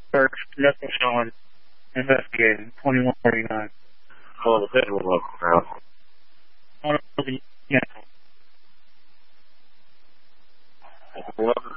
Search, nothing showing. Investigating. 2139. Call the federal local now. Yeah. Welcome